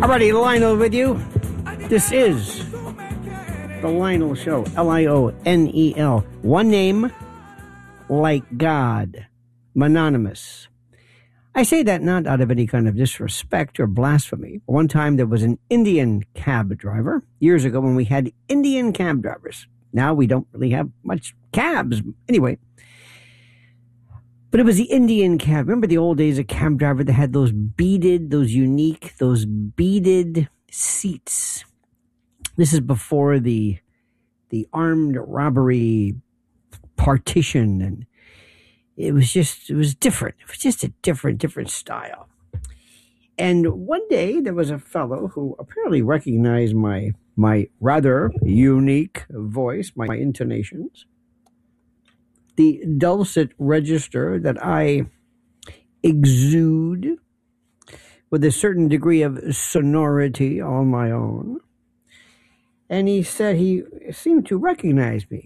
Alrighty, Lionel with you. This is The Lionel Show. Lionel. One name, like God. Mononymous. I say that not out of any kind of disrespect or blasphemy. One time there was an Indian cab driver, years ago when we had Indian cab drivers. Now we don't really have much cabs. Anyway. But it was the Indian cab. Remember the old days of cab driver that had those beaded seats. This is before the armed robbery partition, and it was different. It was just a different style. And one day there was a fellow who apparently recognized my rather unique voice, my intonations, the dulcet register that I exude with a certain degree of sonority on my own. And he said he seemed to recognize me.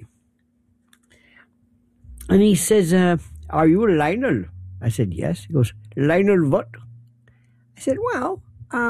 And he says, are you Lionel? I said, yes. He goes, Lionel what? I said, well,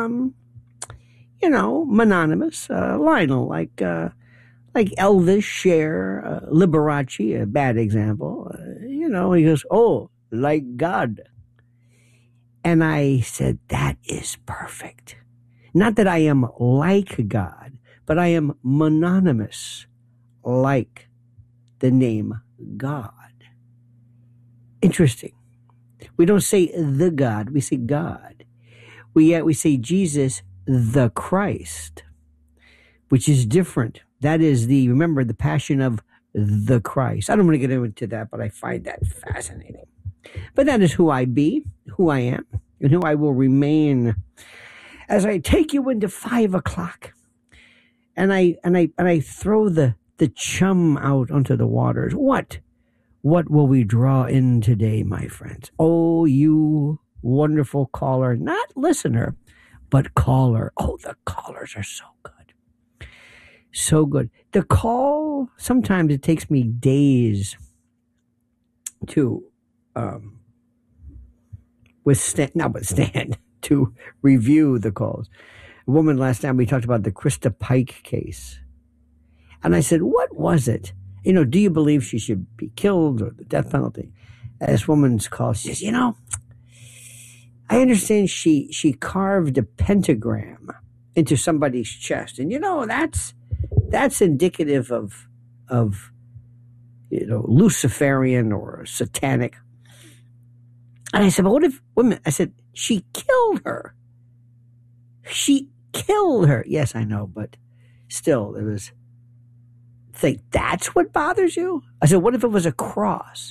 mononymous, Lionel, like Elvis, Cher, Liberace, a bad example. He goes, oh, like God. And I said, that is perfect. Not that I am like God, but I am mononymous, like the name God. Interesting. We don't say the God, we say God. We say Jesus the Christ, which is different. That is remember the passion of the Christ. I don't want to get into that, but I find that fascinating. But that is who I be, who I am, and who I will remain as I take you into 5 o'clock. And I throw the chum out onto the waters. What will we draw in today, my friends? Oh, you wonderful caller, not listener, but caller. Oh, the callers are so good. So good. The call, sometimes it takes me days to to review the calls. A woman last time we talked about the Krista Pike case. And I said, what was it? Do you believe she should be killed or the death penalty? This woman's call, she says, I understand she carved a pentagram into somebody's chest. And that's indicative of Luciferian or satanic. And I said, but what if women? I said, she killed her. She killed her. Yes, I know, but still, it was. Think that's what bothers you? I said, what if it was a cross?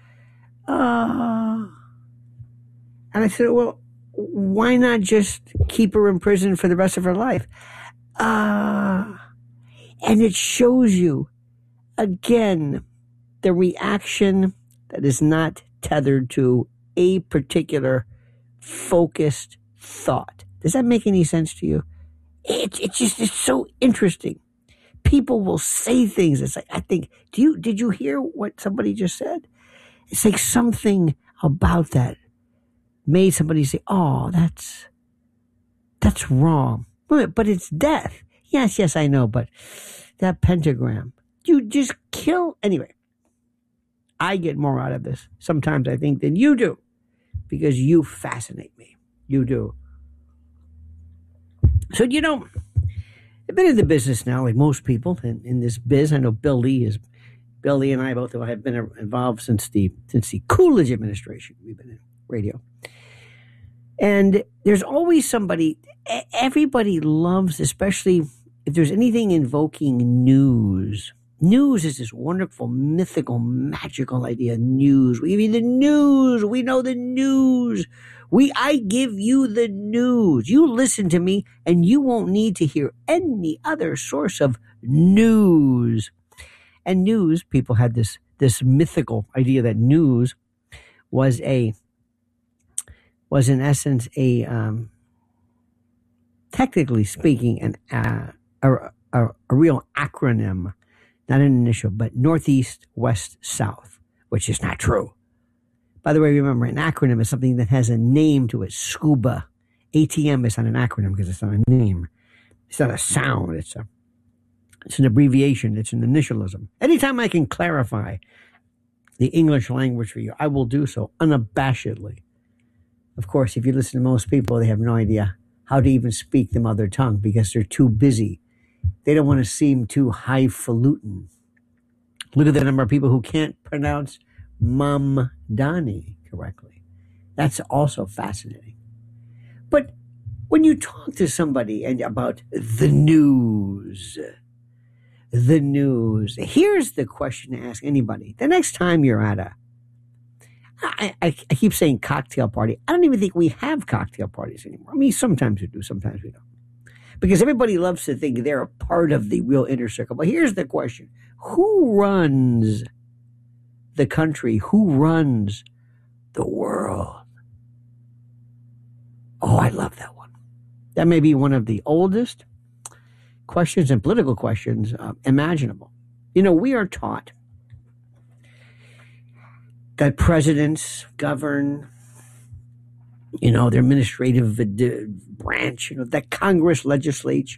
And I said, well, why not just keep her in prison for the rest of her life? And it shows you, again, the reaction that is not tethered to a particular focused thought. Does that make any sense to you? It's so interesting. People will say things. It's like, I think, did you hear what somebody just said? It's like something about that made somebody say, oh, that's wrong. But it's death. Yes, I know, but that pentagram, you just kill. Anyway, I get more out of this sometimes, I think, than you do, because you fascinate me. You do. So, I've been in the business now, like most people in this biz. I know Billy and I both have been involved since the Coolidge administration. We've been in radio. And there's always somebody, everybody loves, especially if there's anything invoking news. News is this wonderful, mythical, magical idea. News. We give you the news. We know the news. I give you the news. You listen to me, and you won't need to hear any other source of news. And news, people had this mythical idea that news was in essence technically speaking, a real acronym. Not an initial, but Northeast, West, South, which is not true. By the way, remember, an acronym is something that has a name to it. SCUBA, ATM is not an acronym because it's not a name. It's not a sound. It's an abbreviation. It's an initialism. Anytime I can clarify the English language for you, I will do so unabashedly. Of course, if you listen to most people, they have no idea how to even speak the mother tongue because they're too busy. They don't want to seem too highfalutin. Look at the number of people who can't pronounce Mamdani correctly. That's also fascinating. But when you talk to somebody and about the news, here's the question to ask anybody. The next time you're at I keep saying cocktail party. I don't even think we have cocktail parties anymore. I mean, sometimes we do, sometimes we don't. Because everybody loves to think they're a part of the real inner circle. But here's the question. Who runs the country? Who runs the world? Oh, I love that one. That may be one of the oldest questions and political questions imaginable. You know, we are taught that presidents govern, their administrative branch, that Congress legislates,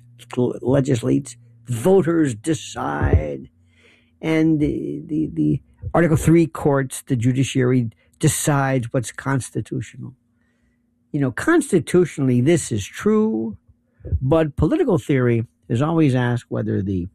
voters decide, and the Article 3 courts, the judiciary, decides what's constitutional. Constitutionally, this is true, but political theory is always asked whether the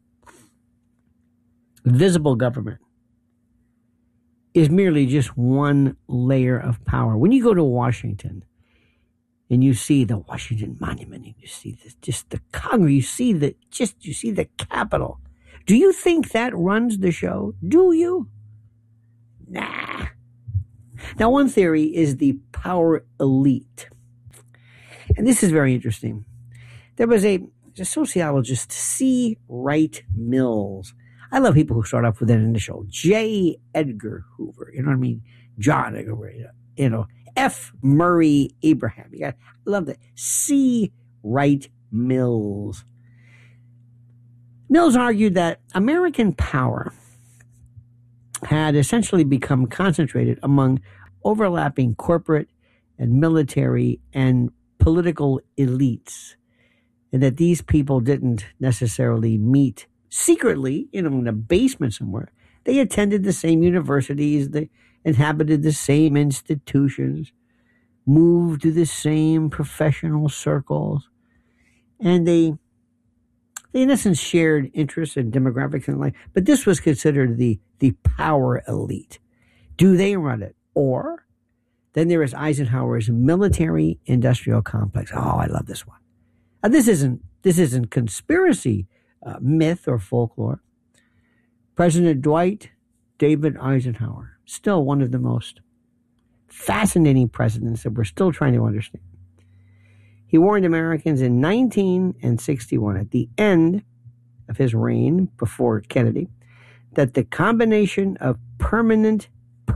visible government is merely just one layer of power. When you go to Washington and you see the Washington Monument, and you see just the Congress, you see the Capitol. Do you think that runs the show? Do you? Nah. Now, one theory is the power elite. And this is very interesting. There was a sociologist, C. Wright Mills. I love people who start off with that initial. J. Edgar Hoover. You know what I mean? John Edgar Hoover. F. Murray Abraham. I love that. C. Wright Mills. Mills argued that American power had essentially become concentrated among overlapping corporate and military and political elites, and that these people didn't necessarily meet secretly, in a basement somewhere. They attended the same universities, they inhabited the same institutions, moved to the same professional circles, and they in essence shared interests and demographics in life. But this was considered the power elite. Do they run it? Or then there is Eisenhower's military industrial complex. Oh, I love this one. Now, this isn't conspiracy myth or folklore. President Dwight David Eisenhower, still one of the most fascinating presidents that we're still trying to understand. He warned Americans in 1961, at the end of his reign before Kennedy, that the combination of permanent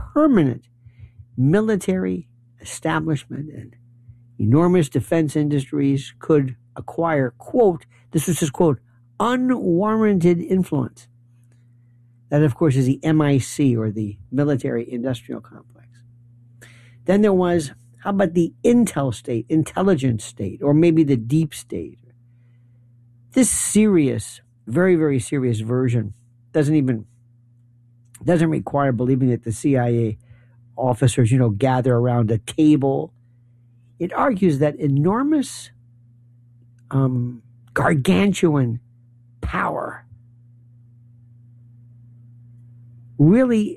military establishment and enormous defense industries could acquire, quote, this was his quote, unwarranted influence. That, of course, is the MIC, or the military industrial complex. Then there was, how about the intel state, intelligence state, or maybe the deep state? This serious, very, very serious version doesn't require believing that the CIA officers, gather around a table. It argues that enormous, gargantuan power really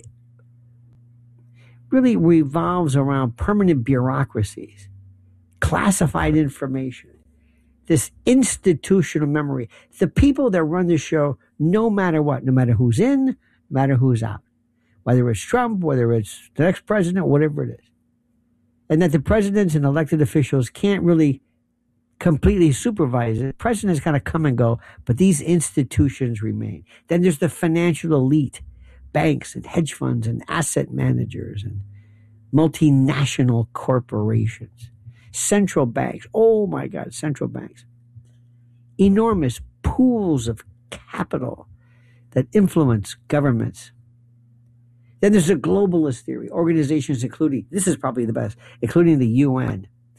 revolves around permanent bureaucracies, classified information, this institutional memory. The people that run the show, no matter what, no matter who's in, no matter who's out, whether it's Trump, whether it's the next president, whatever it is. And that the presidents and elected officials can't really completely supervise it. Presidents kind of come and go, but these institutions remain. Then there's the financial elite, banks and hedge funds and asset managers and multinational corporations, central banks. Oh my God, central banks. Enormous pools of capital that influence governments. Then there's a globalist theory, organizations including, this is probably the best, including the UN,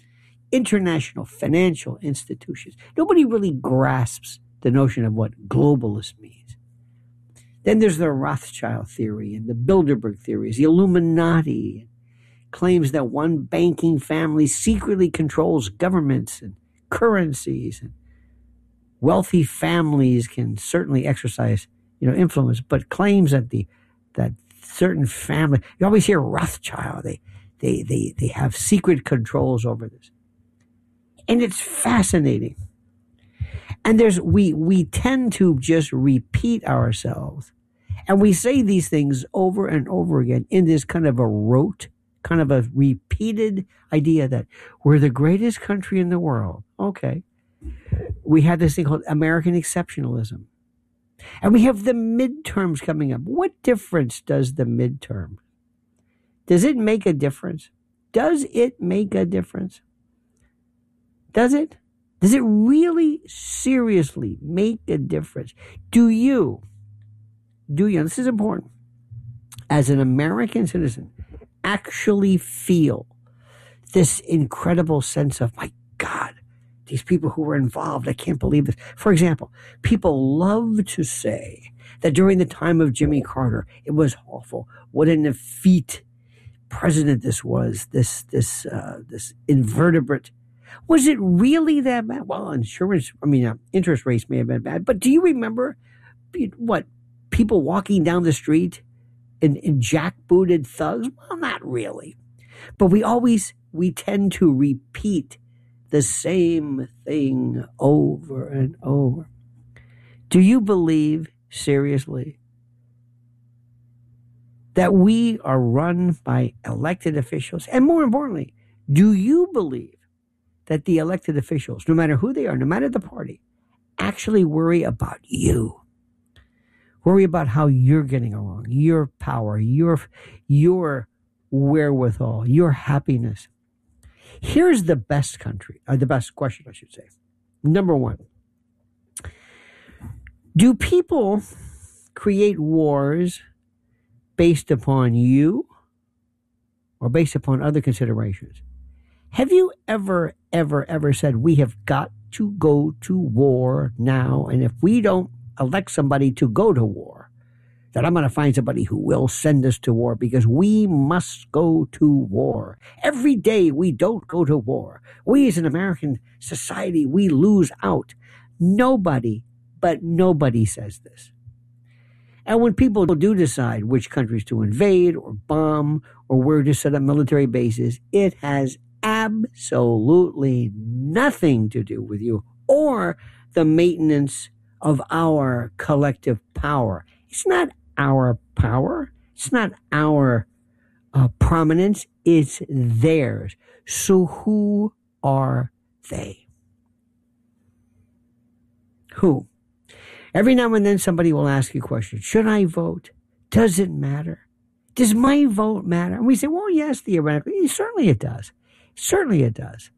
international financial institutions. Nobody really grasps the notion of what globalist means. Then there's the Rothschild theory and the Bilderberg theories, the Illuminati, claims that one banking family secretly controls governments and currencies, and wealthy families can certainly exercise, influence, but claims that that certain family, you always hear Rothschild, they have secret controls over this. And it's fascinating. And we tend to just repeat ourselves, and we say these things over and over again in this kind of a rote, kind of a repeated idea that we're the greatest country in the world. Okay. We have this thing called American exceptionalism. And we have the midterms coming up. What difference does the midterm? Does it make a difference? Does it make a difference? Does it? Does it really seriously make a difference? Do you, this is important, as an American citizen, actually feel this incredible sense of, my God, these people who were involved, I can't believe this. For example, people love to say that during the time of Jimmy Carter, it was awful. What an effete president this was, this invertebrate. Was it really that bad? Well, interest rates may have been bad, but do you remember people walking down the street in jackbooted thugs? Well, not really. But we tend to repeat the same thing over and over. Do you believe seriously that we are run by elected officials? And more importantly, do you believe that the elected officials, no matter who they are, no matter the party, actually worry about you? Worry about how you're getting along, your power, your wherewithal, your happiness. Here's the best question, I should say. Number one, do people create wars based upon you or based upon other considerations? Have you ever said, we have got to go to war now, and if we don't elect somebody to go to war, that I'm going to find somebody who will send us to war because we must go to war. Every day we don't go to war, we as an American society, we lose out. Nobody says this. And when people do decide which countries to invade or bomb or where to set up military bases, it has absolutely nothing to do with you or the maintenance of our collective power. It's not our power. It's not our prominence. It's theirs. So who are they? Who? Every now and then somebody will ask you a question. Should I vote? Does it matter? Does my vote matter? And we say, well, yes, theoretically. Certainly it does. Certainly it does.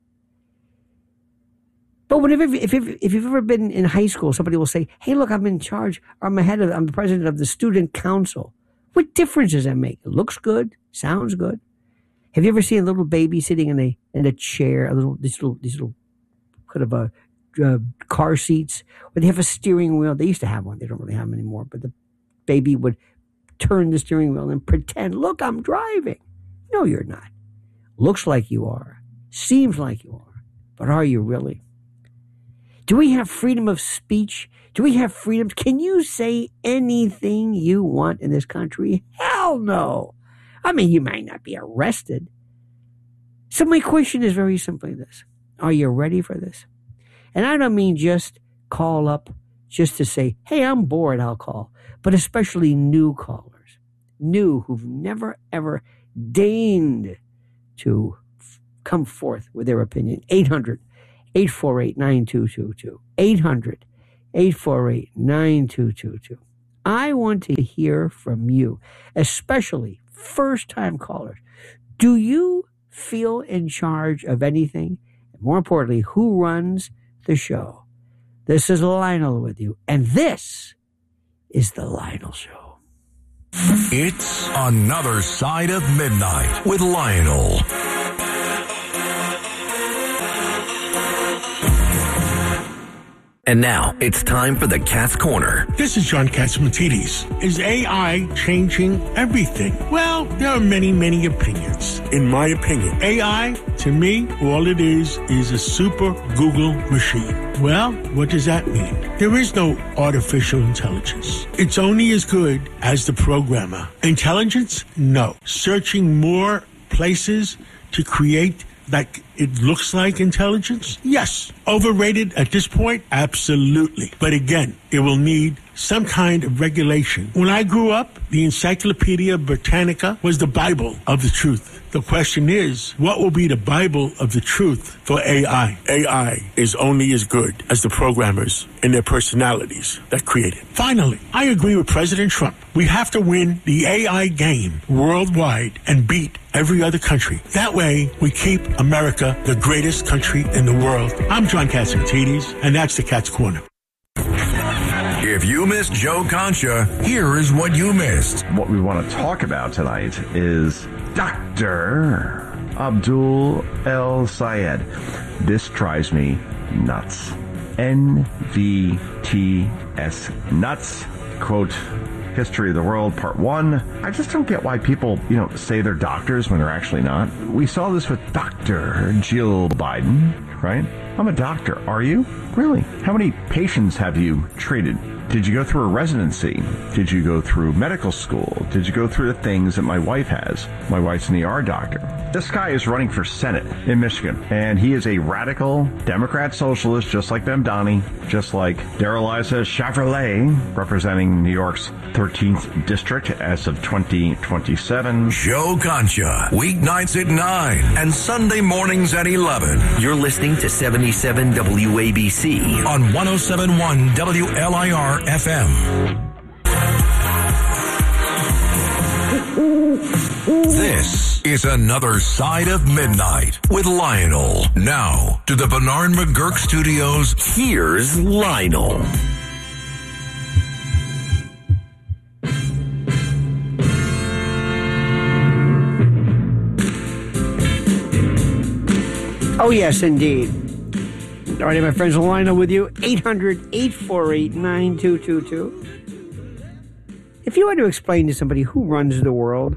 But if you've ever been in high school, somebody will say, hey, look, I'm in charge. I'm the president of the student council. What difference does that make? It looks good. Sounds good. Have you ever seen a little baby sitting in a chair, these little kind of car seats where they have a steering wheel? They used to have one. They don't really have them anymore. But the baby would turn the steering wheel and pretend, look, I'm driving. No, you're not. Looks like you are. Seems like you are. But are you really? Do we have freedom of speech? Do we have freedom? Can you say anything you want in this country? Hell no. I mean, you might not be arrested. So my question is very simply this. Are you ready for this? And I don't mean just call up just to say, hey, I'm bored, I'll call. But especially new callers. New who've never, ever deigned to come forth with their opinion. 800-848-9222. 800-848-9222. I want to hear from you, especially first-time callers. Do you feel in charge of anything? And more importantly, who runs the show? This is Lionel with you, and this is The Lionel Show. It's Another Side of Midnight with Lionel. And now it's time for the Cat's Corner. This is John Catsimatidis. Is AI changing everything? Well, there are many, many opinions. In my opinion, AI, to me, all it is a super Google machine. Well, what does that mean? There is no artificial intelligence. It's only as good as the programmer. Intelligence? No. Searching more places to create like it looks like intelligence? Yes. Overrated at this point? Absolutely. But again, it will need some kind of regulation. When I grew up, the Encyclopedia Britannica was the Bible of the truth. The question is, what will be the Bible of the truth for AI? AI is only as good as the programmers and their personalities that create it. Finally, I agree with President Trump. We have to win the AI game worldwide and beat every other country. That way, we keep America the greatest country in the world. I'm John Catsimatidis, and that's the Cat's Corner. If you missed Joe Concha, here is what you missed. What we want to talk about tonight is Dr. Abdul El Sayed. This drives me nuts. NVTS nuts. Quote, History of the World, Part 1. I just don't get why people, say they're doctors when they're actually not. We saw this with Dr. Jill Biden, right? I'm a doctor. Are you? Really? How many patients have you treated? Did you go through a residency? Did you go through medical school? Did you go through the things that my wife has? My wife's an ER doctor. This guy is running for Senate in Michigan, and he is a radical Democrat socialist, just like Mamdani, just like Darrell-Issa Chevrolet, representing New York's 13th district as of 2027. Joe Concha, weeknights at 9 and Sunday mornings at 11. You're listening to 77 WABC on 107.1 WLIR FM. This is Another Side of Midnight with Lionel. Now to the Bernard McGurk Studios. Here's Lionel. Oh, yes, indeed. All right, my friends, Lionel with you. 800-848-9222. If you were to explain to somebody who runs the world,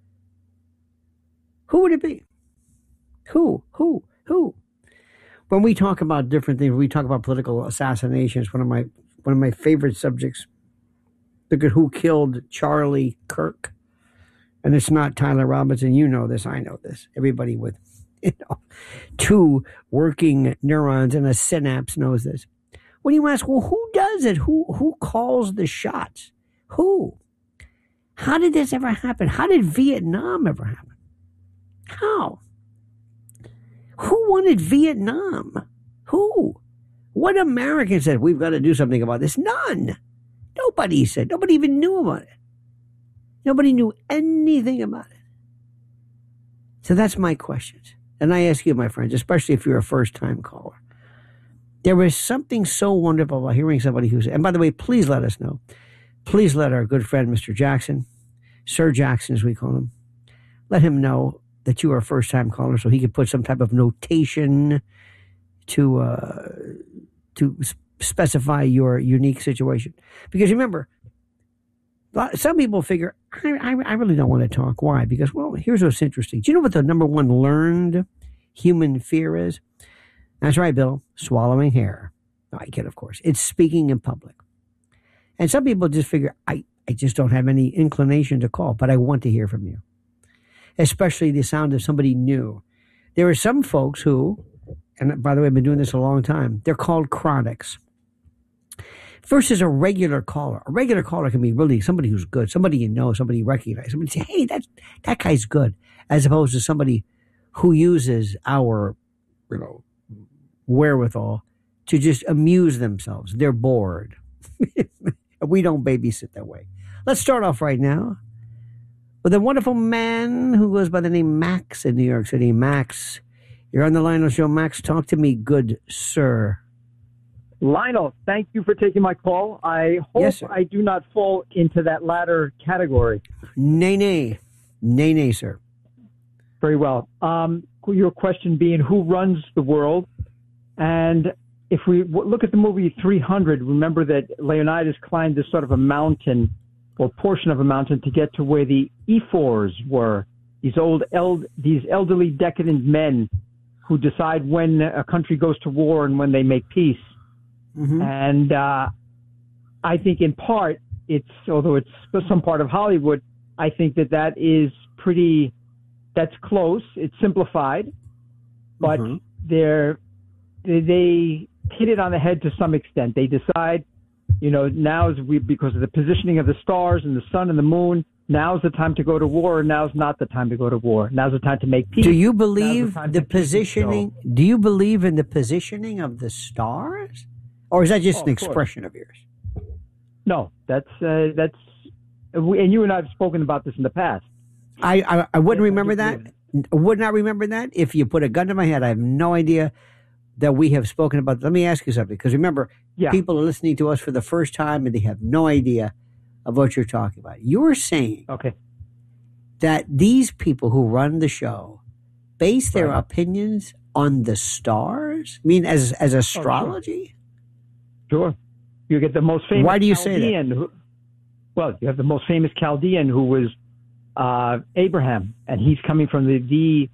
who would it be? Who? When we talk about different things, we talk about political assassinations. One of my favorite subjects. Look at who killed Charlie Kirk. And it's not Tyler Robinson. You know this. I know this. Everybody with, two working neurons and a synapse knows this. When you ask, well, who does it? Who calls the shots? Who? How did this ever happen? How did Vietnam ever happen? How? Who wanted Vietnam? Who? What American said, we've got to do something about this? None. Nobody said. Nobody even knew about it. Nobody knew anything about it. So that's my questions. And I ask you, my friends, especially if you're a first-time caller, there was something so wonderful about hearing somebody who said, and by the way, please let us know. Please let our good friend, Mr. Jackson, Sir Jackson as we call him, let him know that you are a first-time caller so he can put some type of notation to specify your unique situation. Because remember, some people figure, I really don't want to talk. Why? Because, well, here's what's interesting. Do you know what the number one learned human fear is? That's right, Bill. Swallowing hair. No, I kid, of course. It's speaking in public. And some people just figure, I just don't have any inclination to call, but I want to hear from you. Especially the sound of somebody new. There are some folks who, and by the way, I've been doing this a long time, they're called chronics. First is a regular caller. A regular caller can be really somebody who's good, somebody you know, somebody you recognize. Somebody say, hey, that guy's good, as opposed to somebody who uses our, wherewithal to just amuse themselves. They're bored. We don't babysit that way. Let's start off right now with a wonderful man who goes by the name Max in New York City. Max, you're on the Lionel Show. Max, talk to me, good sir. Lionel, thank you for taking my call. I hope Yes, sir. I do not fall into that latter category. Nay, sir. Very well. Your question being who runs the world, and if we look at the movie 300, remember that Leonidas climbed this sort of a mountain or portion of a mountain to get to where the ephors were, these elderly decadent men who decide when a country goes to war and when they make peace. Mm-hmm. And I think in part, although it's some part of Hollywood, I think that is that's close. It's simplified, but they hit it on the head to some extent. They decide, because of the positioning of the stars and the sun and the moon, now's the time to go to war, and now's not the time to go to war. Now's the time to make peace. Do you believe the positioning? Do you believe in the positioning of the stars, or is that just an expression of yours? No, that's and you and I have spoken about this in the past. I wouldn't remember that. I would not remember that if you put a gun to my head. I have no idea that we have spoken about. Let me ask you something, because remember, people are listening to us for the first time and they have no idea of what you're talking about. You're saying that these people who run the show base their opinions on the stars? I mean, as astrology? Sure. You get the most famous. Why do you Chaldean say that? You have the most famous Chaldean who was Abraham, and he's coming from the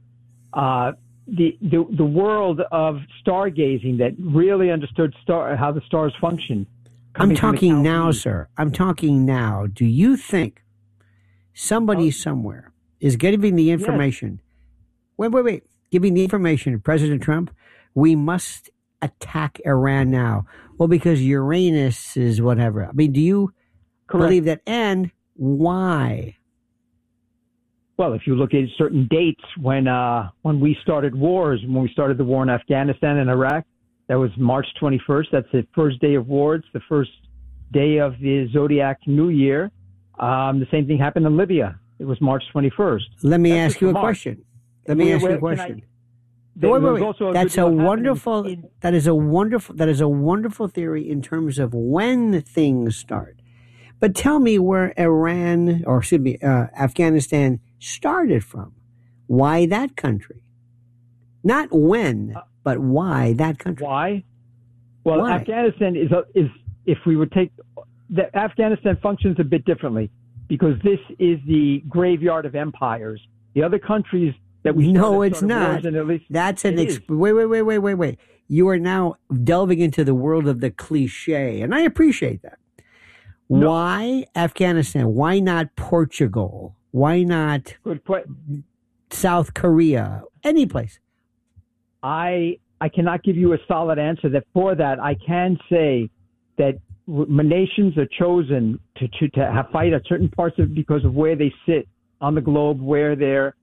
world of stargazing that really understood how the stars function. I'm talking now, sir. I'm talking now. Do you think somebody somewhere is giving the information? Yes. Wait. Giving the information to President Trump, we must attack Iran now. Well, because Uranus is whatever. I mean, do you believe that? And why? Well, if you look at certain dates when we started wars, when we started the war in Afghanistan and Iraq, that was March 21st. That's the first day of war. It's the first day of the Zodiac New Year. The same thing happened in Libya. It was March 21st. Let me ask you a question. That is a wonderful theory in terms of when things start. But tell me where Afghanistan started from. Why that country? Not when, but why that country? Why? Well, why? Afghanistan is if we would take Afghanistan functions a bit differently, because this is the graveyard of empires. The other countries that we it's not. That's wait. You are now delving into the world of the cliche, and I appreciate that. No. Why Afghanistan? Why not Portugal? Why not South Korea? Any place? I cannot give you a solid answer. For that, I can say that nations are chosen to fight at certain parts of because of where they sit on the globe, where they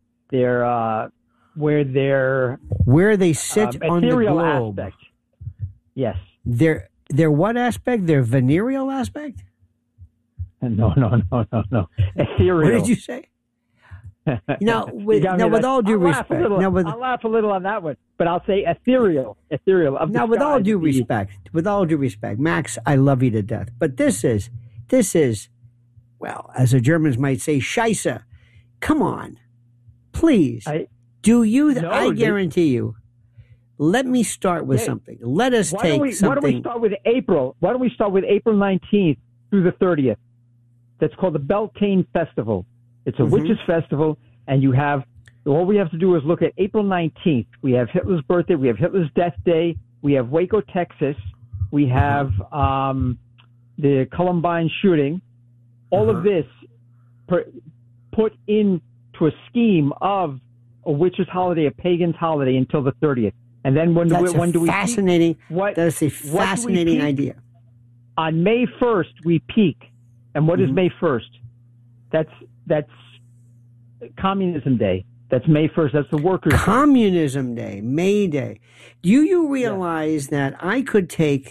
sit on the globe. Aspect. Yes. Their what aspect? Their venereal aspect? No. Ethereal. What did you say? With all due respect. I'll laugh a little on that one, but I'll say ethereal. Now, with all due respect, Max, I love you to death, but this is, well, as the Germans might say, Scheisse. Come on, please. I guarantee you. Let me start with something. Let us take something. Why don't we start with April? Why don't we start with April 19th through the 30th? That's called the Beltane Festival. It's a witches' festival, and all we have to do is look at April 19th. We have Hitler's birthday. We have Hitler's death day. We have Waco, Texas. We have the Columbine shooting. All of this put into a scheme of a witches' holiday, a pagan's holiday, until the 30th. And then when do we peak? That's a fascinating idea. On May 1st, we peak. And what is May 1st? That's Communism Day. That's May 1st. That's the Workers' Communism Day, May Day. Do you realize that I could take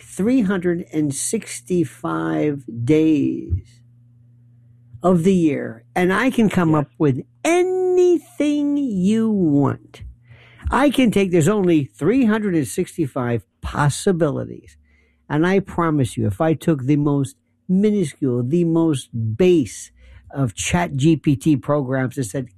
365 days of the year and I can come up with anything you want? I can take, there's only 365 possibilities. And I promise you, if I took the most minuscule, the most base of Chat GPT programs that said,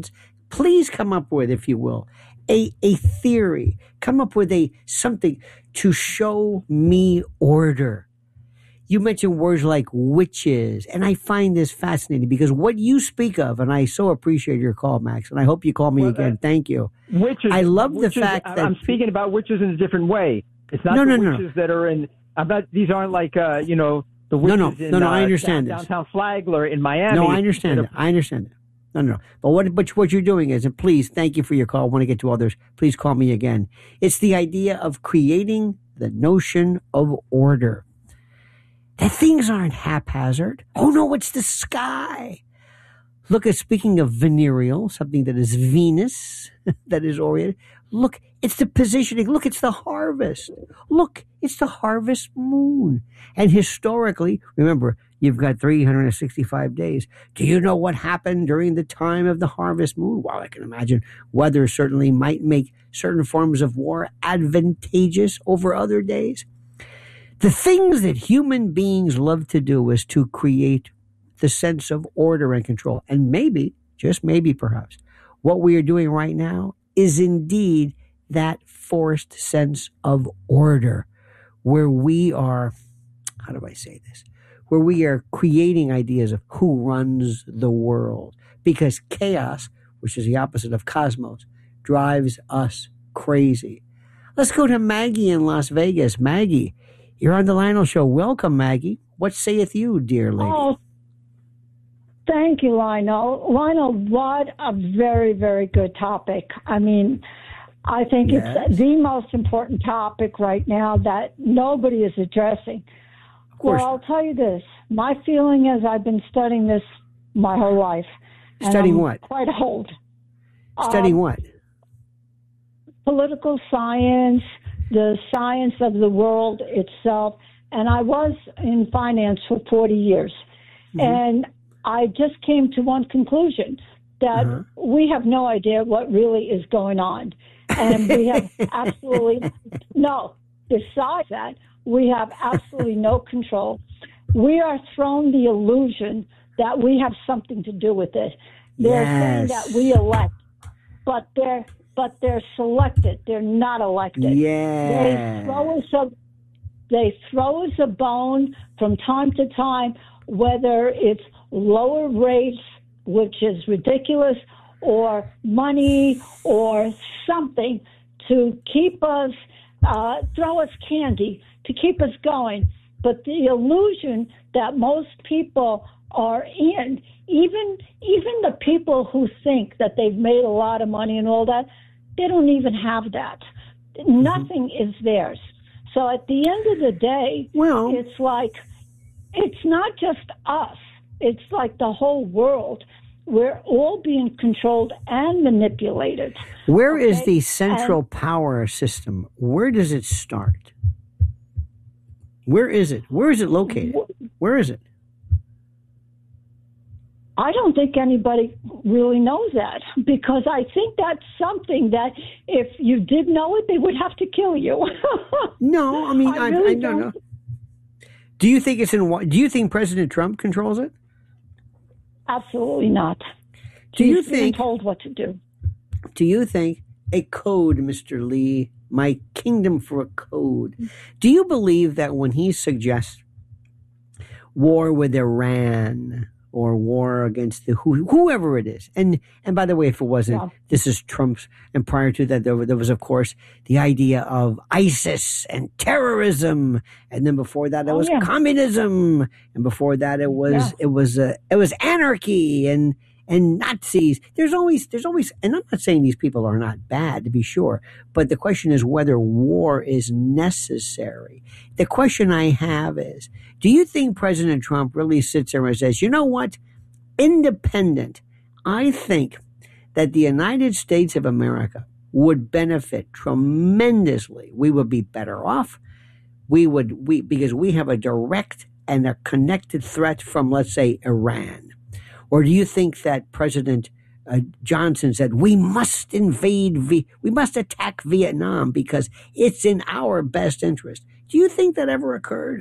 please come up with, if you will, a theory, come up with something, to show me order. You mentioned words like witches, and I find this fascinating because what you speak of, and I so appreciate your call, Max, and I hope you call me again. Thank you. Witches. I love the fact that I'm speaking about witches in a different way. It's not witches that are in. These aren't like the witches in I understand downtown Flagler in Miami. No, I understand that. I understand that. No. But what you're doing is, and please, thank you for your call. I want to get to others. Please call me again. It's the idea of creating the notion of order. That things aren't haphazard. Oh no, it's the sky. Look at, speaking of venereal, something that is Venus, that is oriented. Look, it's the positioning. Look, it's the harvest. Look, it's the harvest moon. And historically, remember, you've got 365 days. Do you know what happened during the time of the harvest moon? Well, I can imagine weather certainly might make certain forms of war advantageous over other days. The things that human beings love to do is to create the sense of order and control. And maybe, just maybe perhaps, what we are doing right now is indeed that forced sense of order where we are, how do I say this? Where we are creating ideas of who runs the world. Because chaos, which is the opposite of cosmos, drives us crazy. Let's go to Maggie in Las Vegas. Maggie, you're on the Lionel Show. Welcome, Maggie. What saith you, dear lady? Oh, thank you, Lionel. Lionel, what a very, very good topic. I mean, I think it's the most important topic right now that nobody is addressing. Well, I'll tell you this. My feeling is I've been studying this my whole life. Studying what? Quite old. Studying what? Political science, the science of the world itself. And I was in finance for 40 years. Mm-hmm. And I just came to one conclusion, that we have no idea what really is going on. And we have absolutely besides that, we have absolutely no control. We are thrown the illusion that we have something to do with it. They're saying that we elect, but they're selected. They're not elected. Yeah. They throw us a bone from time to time, whether it's lower rates, which is ridiculous, or money or something to keep us, throw us candy to keep us going. But the illusion that most people are in, even the people who think that they've made a lot of money and all that, they don't even have that. Nothing is theirs. So at the end of the day, it's like, it's not just us. It's like the whole world. We're all being controlled and manipulated. Where is the central power system? Where does it start? Where is it? Where is it located? Where is it? I don't think anybody really knows that, because I think that's something that if you did know it, they would have to kill you. No, I mean, I don't know. Do you think do you think President Trump controls it? Absolutely not. He's being told what to do. Do you think a code, Mr. Lee, my kingdom for a code, do you believe that when he suggests war with Iran or war against whoever it is, and by the way, if it wasn't, this is Trump's, and prior to that, there was, of course, the idea of ISIS and terrorism, and then before that, it was communism, and before that, it was anarchy and Nazis. There's always, and I'm not saying these people are not bad, to be sure, but the question is whether war is necessary. The question I have is, do you think President Trump really sits there and says, you know what, independent, I think that the United States of America would benefit tremendously. We would be better off. Because we have a direct and a connected threat from, let's say, Iran. Or do you think that President Johnson said, we must we must attack Vietnam because it's in our best interest? Do you think that ever occurred?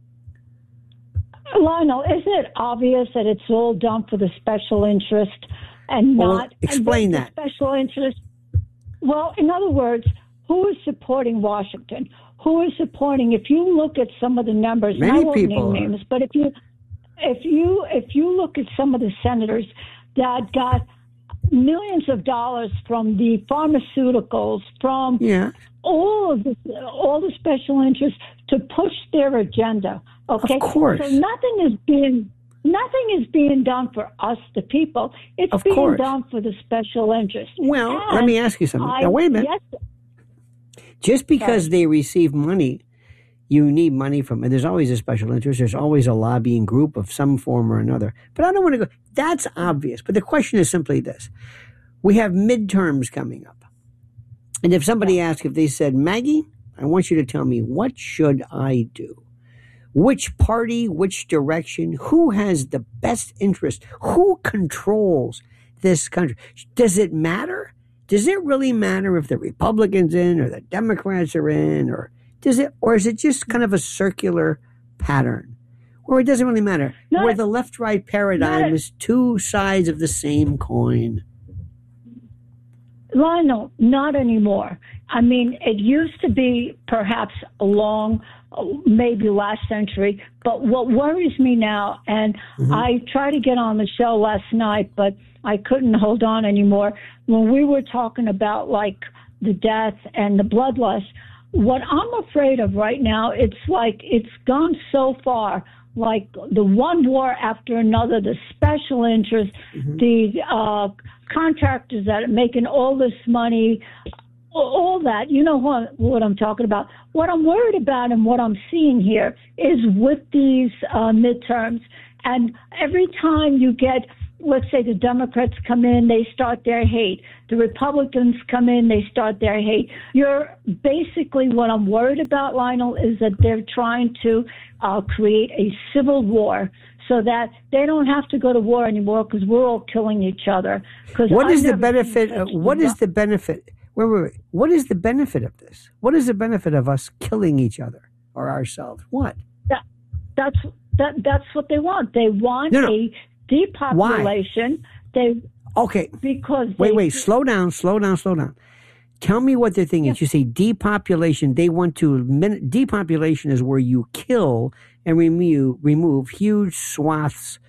Lionel, isn't it obvious that it's all done for the special interest and not... Explain that. Special interest. Well, in other words, who is supporting Washington? who is supporting. If you look at some of the numbers, and I Many won't people name names, but if you look at some of the senators that got millions of dollars from the pharmaceuticals, from all the special interests to push their agenda. Okay, of course. So nothing is being done for us, the people. It's of being course. done for the special interest. Well, And let me ask you something. Now, wait a minute. Yes, Just because they receive money, you need money from it. There's always a special interest. There's always a lobbying group of some form or another. But I don't want to go. That's obvious. But the question is simply this. We have midterms coming up. And if somebody asked, if they said, Maggie, I want you to tell me, what should I do? Which party, which direction, who has the best interest? Who controls this country? Does it matter? Does it really matter if the Republicans in or the Democrats are in, or is it just kind of a circular pattern where it doesn't really matter, where the left-right paradigm is two sides of the same coin? Lionel, not anymore. I mean, it used to be perhaps maybe last century, but what worries me now, and I tried to get on the show last night, but I couldn't hold on anymore. When we were talking about like the death and the bloodlust, what I'm afraid of right now, it's like it's gone so far, like the one war after another, the special interest, the contractors that are making all this money, all that. You know what I'm talking about. What I'm worried about and what I'm seeing here is with these midterms, and every time you get, let's say the Democrats come in, they start their hate. The Republicans come in, they start their hate. You're basically, what I'm worried about, Lionel, is that they're trying to create a civil war so that they don't have to go to war anymore because we're all killing each other. What is the benefit? What is the benefit? Wait. What is the benefit of this? What is the benefit of us killing each other or ourselves? What? That's what they want. They want a depopulation. Okay. Because wait. Slow down. Tell me what their thing is. You say depopulation. They want to. Depopulation is where you kill and remove huge swaths,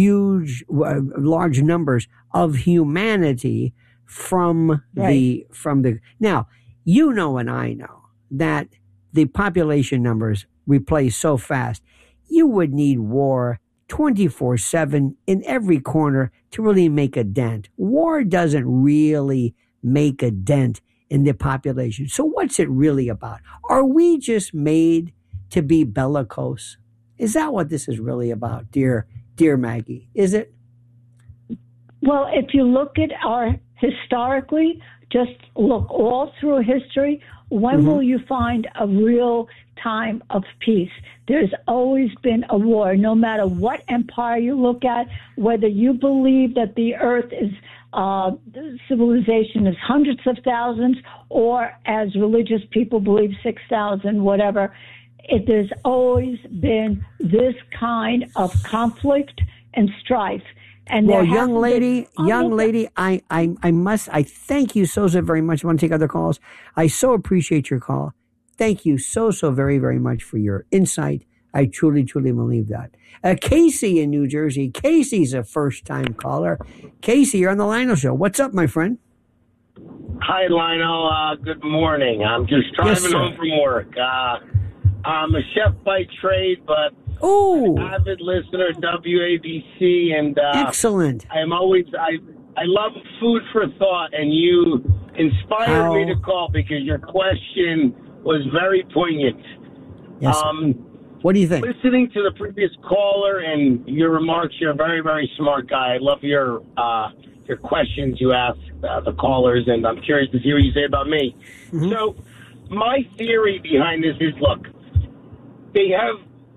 large numbers of humanity from the. Now, you know and I know that the population numbers replace so fast. You would need war 24/7 in every corner to really make a dent. War doesn't really make a dent in the population. So what's it really about? Are we just made to be bellicose? Is that what this is really about, dear Maggie? Is it? Well, if you look at historically, just look all through history, when will you find a real time of peace? There's always been a war, no matter what empire you look at, whether you believe that the earth is, civilization is hundreds of thousands, or as religious people believe 6,000, whatever. There's always been this kind of conflict and strife. And well, young lady, I thank you so very much. I want to take other calls. I so appreciate your call. Thank you so very, very much for your insight. I truly believe that. Casey in New Jersey. Casey's a first-time caller. Casey, you're on the Lionel Show. What's up, my friend? Hi, Lionel. Good morning. I'm just driving home from work. I'm a chef by trade, but I'm an avid listener to WABC, and excellent. I love food for thought, and you inspired me to call because your question was very poignant. Yes. What do you think? Listening to the previous caller and your remarks, you're a very, very smart guy. I love your questions you ask the callers, and I'm curious to hear what you say about me. Mm-hmm. So my theory behind this is, look, they have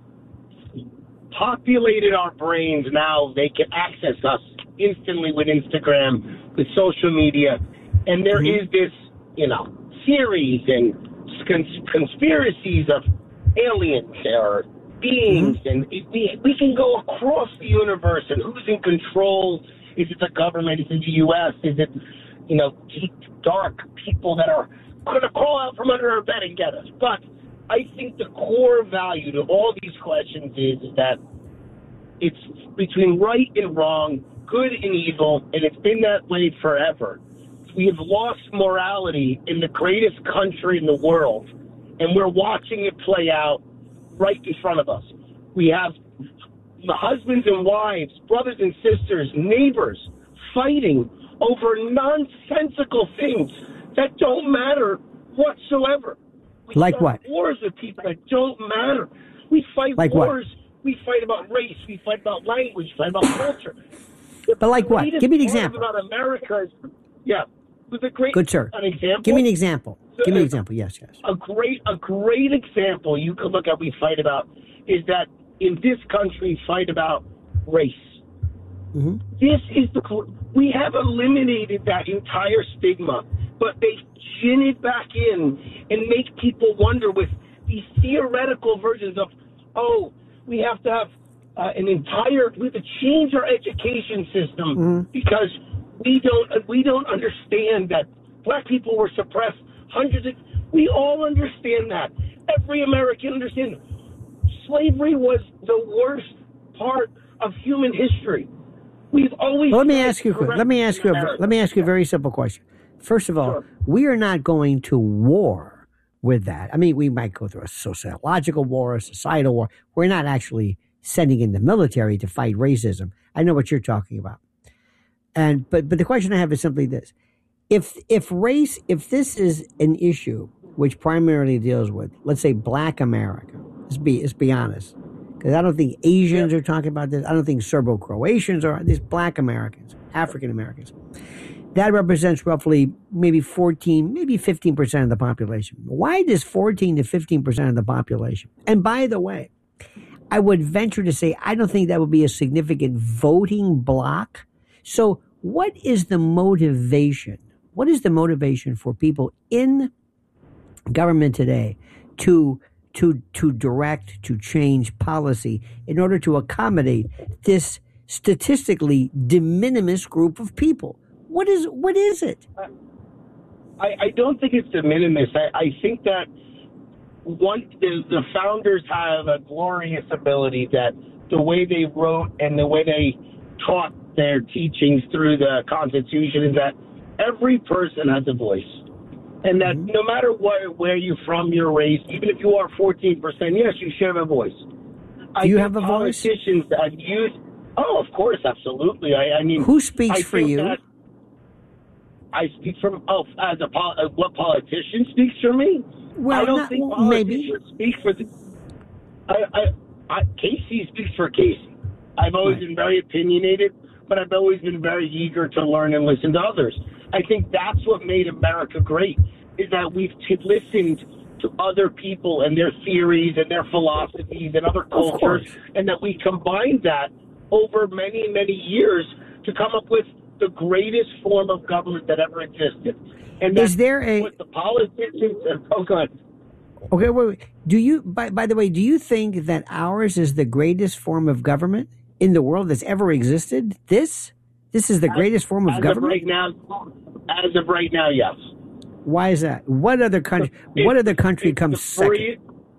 populated our brains now. They can access us instantly with Instagram, with social media, and there is this, theories and conspiracies of aliens or beings, and we can go across the universe, and who's in control? Is it the government? Is it the U.S.? Is it, deep, dark people that are going to crawl out from under our bed and get us? But I think the core value to all these questions is that it's between right and wrong, good and evil, and it's been that way forever. We have lost morality in the greatest country in the world, and we're watching it play out right in front of us. We have the husbands and wives, brothers and sisters, neighbors fighting over nonsensical things that don't matter whatsoever. Like what? Wars with people that don't matter. We fight like wars. What? We fight about race. We fight about language. We fight about culture. But like what? Give me an example. About America is, yeah. With a great, good sir. An example. Give me an example. Give me an example. Yes. A great example you could look at. We fight about is that in this country fight about race. Mm-hmm. This is we have eliminated that entire stigma, but they gin it back in and make people wonder with these theoretical versions of, oh, we have to have we have to change our education system because we don't understand that black people were suppressed we all understand that. Every American understands. Slavery was the worst part of human history. We've always. Well, let me ask you a very simple question. First of all, we are not going to war with that. I mean, we might go through a sociological war, a societal war. We're not actually sending in the military to fight racism. I know what you're talking about. But the question I have is simply this: if this is an issue which primarily deals with, let's say, Black America, let's be honest, because I don't think Asians are talking about this. I don't think Serbo-Croatians are. These Black Americans, African Americans. That represents roughly maybe 14, maybe 15% of the population. Why does 14 to 15% of the population? And by the way, I would venture to say I don't think that would be a significant voting bloc. So what is the motivation? What is the motivation for people in government today to direct, to change policy in order to accommodate this statistically de minimis group of people? What is it? I don't think it's de minimis. I think that the founders have a glorious ability that the way they wrote and the way they taught their teachings through the Constitution is that every person has a voice. And that no matter where you're from, your race, even if you are 14%, yes, you should have a voice. Do you have a voice? Politicians that use, of course, absolutely. I mean, who speaks for you? I speak from what politician speaks for me? Well, I don't think politicians speak for the. Casey speaks for Casey. I've always been very opinionated, but I've always been very eager to learn and listen to others. I think that's what made America great, is that we've listened to other people and their theories and their philosophies and other cultures, and that we combined that over many, many years to come up with the greatest form of government that ever existed. And is there what the politicians? Oh, go ahead. Okay, wait. Do you? By the way, do you think that ours is the greatest form of government in the world that's ever existed? This is the greatest form of government? As of right now, yes. Why is that? What other country comes second?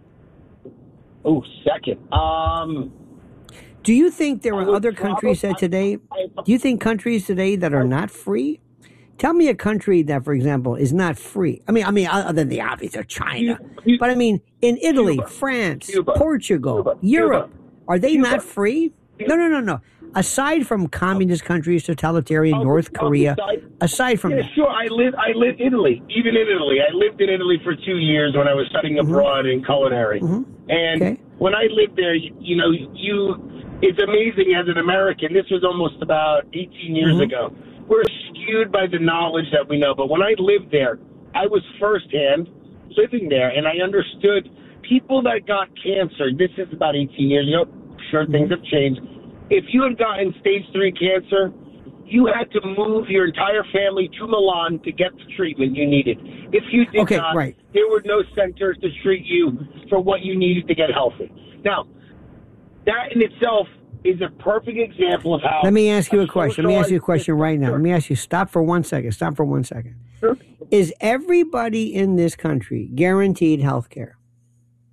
Second. Do you think there are other countries that today? Do you think countries today that are not free? Tell me a country that, for example, is not free. I mean, other than the obvious of China, but I mean, in Italy, France, Portugal, Europe, are they not free? No. Aside from communist countries, totalitarian North Korea, aside from that. Sure. I lived in Italy. Even in Italy, I lived in Italy for 2 years when I was studying abroad in culinary. And when I lived there, it's amazing as an American. This was almost about 18 years ago. We're skewed by the knowledge that we know. But when I lived there, I was firsthand living there, and I understood people that got cancer. This is about 18 years ago. Sure, things have changed. If you had gotten stage 3 cancer, you had to move your entire family to Milan to get the treatment you needed. If you did not, there were no centers to treat you for what you needed to get healthy. Now, that in itself is a perfect example of how... Let me ask you a question. Let me ask you a question right now. Let me ask you, stop for one second. Sure. Is everybody in this country guaranteed health care?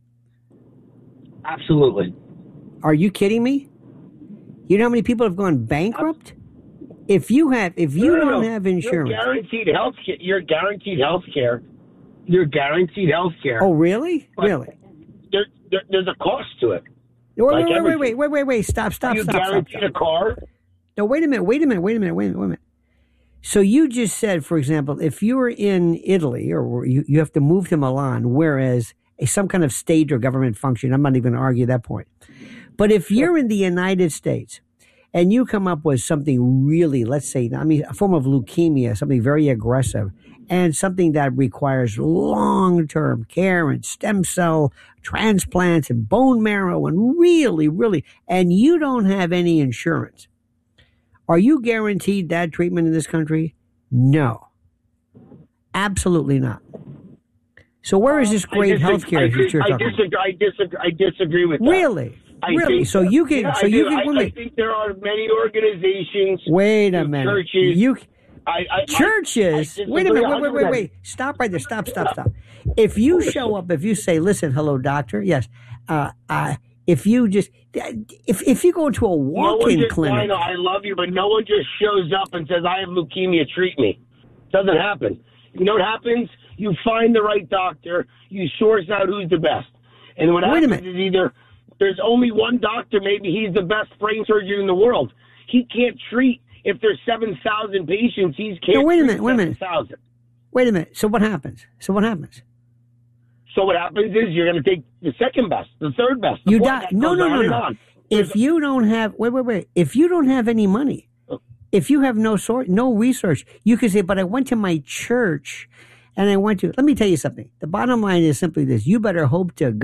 Absolutely. Are you kidding me? You know how many people have gone bankrupt? If you don't have insurance, you're guaranteed health care. You're guaranteed health care. You're guaranteed health care. Oh, really? But Really? There's a cost to it. Wait. Stop. You guaranteed a car? No, wait a minute. So you just said, for example, if you were in Italy or you have to move to Milan, whereas some kind of state or government function, I'm not even going to argue that point. But if you're in the United States and you come up with something really, let's say, a form of leukemia, something very aggressive, and something that requires long-term care and stem cell transplants and bone marrow and really, and you don't have any insurance, are you guaranteed that treatment in this country? No. Absolutely not. So where is this great health care that you're talking about? I disagree with that. Really? Really? So you can. I think there are many organizations. Wait a minute. Churches. Churches. Wait a minute. Wait. Stop right there. Stop. If you show up, if you say, "Listen, hello, doctor." Yes. If you go into a walk-in clinic, I love you, but no one just shows up and says, "I have leukemia. Treat me." Doesn't happen. You know what happens? You find the right doctor. You source out who's the best. And what happens is either there's only one doctor. Maybe he's the best brain surgeon in the world. He can't treat. If there's 7,000 patients, he can't. No, wait a treat minute. 7,000. Wait a minute. So what happens? So what happens is you're going to take the second best, the third best. You die. No. If you don't have If you don't have any money, if you have no research, you can say, "But I went to my church, and I went to." Let me tell you something. The bottom line is simply this: you better hope to